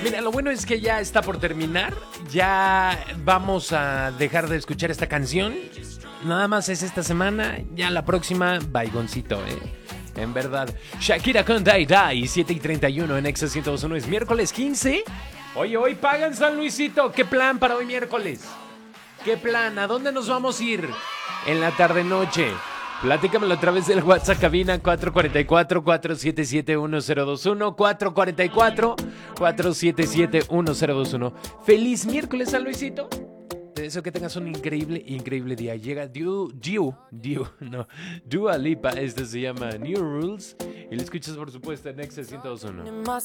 Mira, lo bueno es que ya está por terminar. Ya vamos a dejar de escuchar esta canción. Nada más es esta semana. Ya la próxima, baigoncito, En verdad. Shakira con Dai Dai, 7:31 en Exa 102.1. Es miércoles 15. Oye, hoy pagan San Luisito. ¿Qué plan para hoy miércoles? ¿Qué plan? ¿A dónde nos vamos a ir en la tarde-noche? Platícamelo a través del WhatsApp cabina 444-477-1021. 444-477-1021. Feliz miércoles, San Luisito. Te deseo que tengas un increíble día. Llega Dua Lipa. Este se llama New Rules. Y lo escuchas, por supuesto, en Nexa 102.1.